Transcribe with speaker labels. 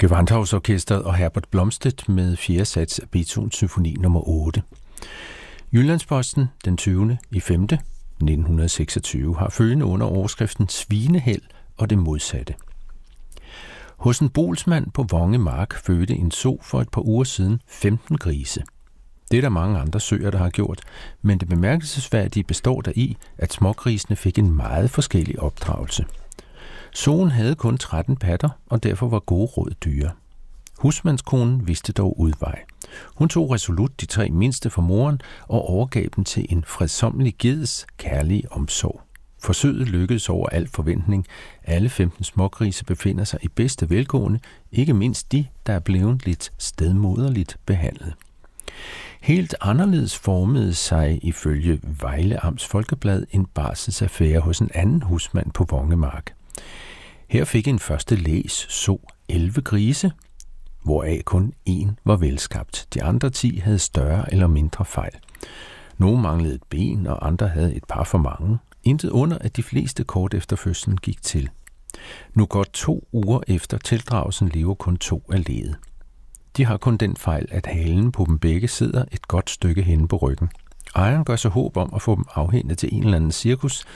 Speaker 1: Gewandhausorkestret og Herbert Blomstedt med 4. sats af Beethovens symfoni nummer 8. Jyllandsposten den 20. i 5. 1926 har følgende under overskriften Svineheld og det modsatte. Hos en bolsmand på Vonge Mark fødte en so for et par uger siden 15 grise. Det er der mange andre søer, der har gjort, men det bemærkelsesværdige består deri, at smågrisene fik en meget forskellig opdragelse. Soen havde kun 13 patter, og derfor var gode råd dyre. Husmandskonen vidste dog udvej. Hun tog resolut de 3 mindste fra moren og overgav dem til en fredsommelig geds kærlige omsorg. Forsøget lykkedes over al forventning. Alle 15 smågrise befinder sig i bedste velgående, ikke mindst de, der er blevet lidt stedmoderligt behandlet. Helt anderledes formede sig ifølge Vejle Amts Folkeblad en barselsaffære hos en anden husmand på Vongemark. Her fik en første læs så 11 grise, hvoraf kun 1 var velskabt. De andre 10 havde større eller mindre fejl. Nogle manglede et ben, og andre havde et par for mange. Intet under, at de fleste kort efter fødslen gik til. Nu godt 2 uger efter tildragelsen lever kun 2 af ledet. De har kun den fejl, at halen på dem begge sidder et godt stykke henne på ryggen. Ejeren gør sig håb om at få dem afhændet til en eller anden cirkus,